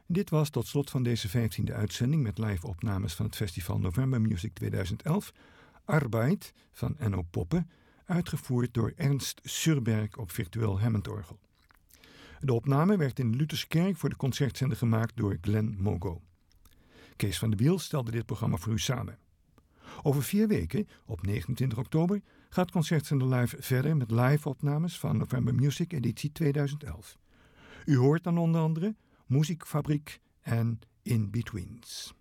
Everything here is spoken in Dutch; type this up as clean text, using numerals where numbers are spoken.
Dit was tot slot van deze 15e uitzending met live-opnames van het festival November Music 2011... Arbeid van Enno Poppe, uitgevoerd door Ernst Surberg op virtueel Hammondorgel. De opname werd in de Lutherskerk voor de concertzender gemaakt door Glenn Mogo. Kees van de Wiel stelde dit programma voor u samen. Over 4 weken, op 29 oktober, gaat Concertzender Live verder met live-opnames van November Music editie 2011. U hoort dan onder andere Muziekfabriek en In Betweens.